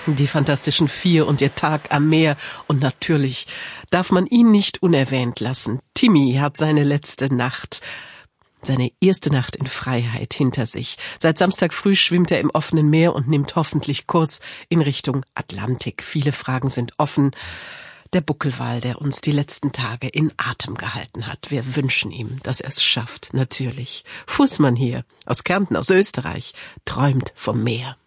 Die Fantastischen Vier und ihr Tag am Meer. Und natürlich darf man ihn nicht unerwähnt lassen. Timmy hat seine letzte Nacht, seine erste Nacht in Freiheit hinter sich. Seit Samstag früh schwimmt er im offenen Meer und nimmt hoffentlich Kurs in Richtung Atlantik. Viele Fragen sind offen. Der Buckelwal, der uns die letzten Tage in Atem gehalten hat. Wir wünschen ihm, dass er es schafft, natürlich. Fußmann hier, aus Kärnten, aus Österreich, träumt vom Meer.